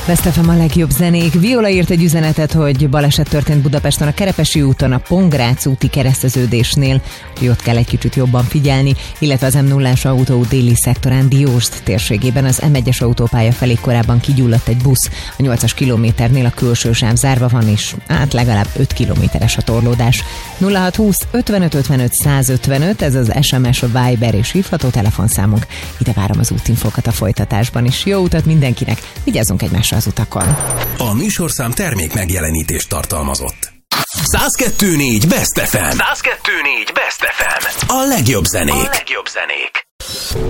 Best FM a legjobb zenék. Viola írt egy üzenetet, hogy baleset történt Budapesten a Kerepesi úton a Pongrác úti kereszteződésnél, hogy ott kell egy kicsit jobban figyelni, illetve az M0-as autóút déli szektorán Diósd térségében az M1-es autópálya felé korábban kigyulladt egy busz. A 8-as kilométernél a külső sáv zárva van, és legalább 5 kilométeres a torlódás. 0620 55 55 155, ez az SMS, a Viber és hívható telefonszámunk. Ide várom az útinfokat a folytatásban is. Jó utat mindenkinek, vigyázzunk egymásra az utakon. A műsorszám termék megjelenítést tartalmazott. 102.4 Best FM. 102.4 Best FM. A legjobb zenék.